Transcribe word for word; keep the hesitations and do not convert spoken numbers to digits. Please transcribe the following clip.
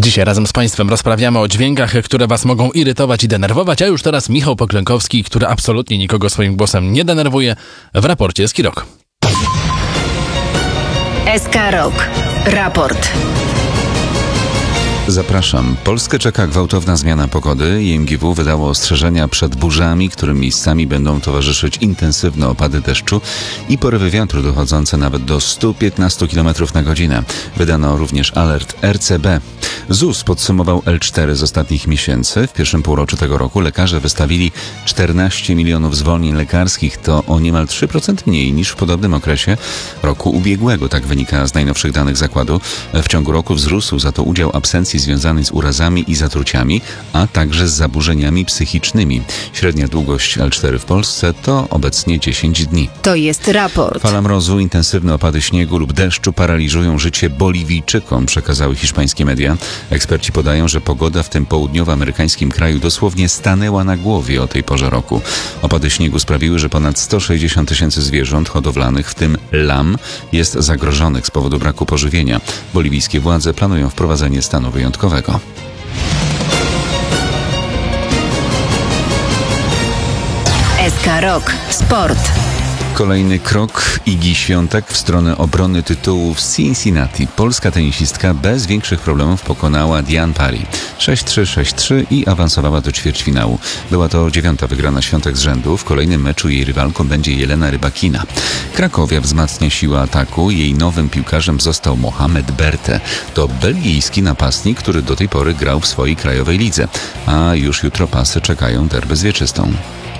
Dzisiaj razem z Państwem rozprawiamy o dźwiękach, które Was mogą irytować i denerwować, a już teraz Michał Poklękowski, który absolutnie nikogo swoim głosem nie denerwuje, w raporcie S K Rock. S K Rock. Raport. Zapraszam. Polskę czeka gwałtowna zmiana pogody. I M G W wydało ostrzeżenia przed burzami, którym miejscami będą towarzyszyć intensywne opady deszczu i porywy wiatru dochodzące nawet do stu piętnastu kilometrów na godzinę. Wydano również alert R C B. Z U S podsumował L cztery z ostatnich miesięcy. W pierwszym półroczu tego roku lekarze wystawili czternaście milionów zwolnień lekarskich. To o niemal trzy procent mniej niż w podobnym okresie roku ubiegłego. Tak wynika z najnowszych danych zakładu. W ciągu roku wzrósł za to udział absencji związanej z urazami i zatruciami, a także z zaburzeniami psychicznymi. Średnia długość L cztery w Polsce to obecnie dziesięć dni. To jest raport. Fala mrozu, intensywne opady śniegu lub deszczu paraliżują życie Boliwijczykom, przekazały hiszpańskie media. Eksperci podają, że pogoda w tym południowoamerykańskim kraju dosłownie stanęła na głowie o tej porze roku. Opady śniegu sprawiły, że ponad sto sześćdziesiąt tysięcy zwierząt hodowlanych, w tym lam, jest zagrożonych z powodu braku pożywienia. Boliwijskie władze planują wprowadzenie stanu wyjątkowego. S K Rock. Sport. Kolejny krok Igi Świątek w stronę obrony tytułu w Cincinnati. Polska tenisistka bez większych problemów pokonała Diane Parry sześć trzy, sześć trzy i awansowała do ćwierćfinału. Była to dziewiąta wygrana Świątek z rzędu. W kolejnym meczu jej rywalką będzie Jelena Rybakina. Krakowia wzmacnia siłę ataku. Jej nowym piłkarzem został Mohamed Berte. To belgijski napastnik, który do tej pory grał w swojej krajowej lidze. A już jutro pasy czekają derbę z Wieczystą.